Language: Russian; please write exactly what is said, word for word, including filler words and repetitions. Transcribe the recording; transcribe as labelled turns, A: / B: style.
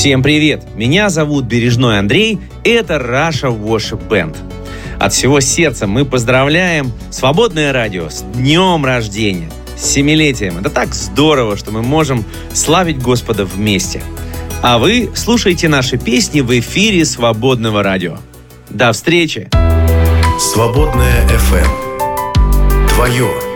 A: Всем привет! Меня зовут Бережной Андрей, это Russia Worship Band. От всего сердца мы поздравляем Свободное радио с днем рождения, с семилетием. Это так здорово, что мы можем славить Господа вместе. А вы слушаете наши песни в эфире Свободного радио. До встречи!
B: Свободное эф эм. Твое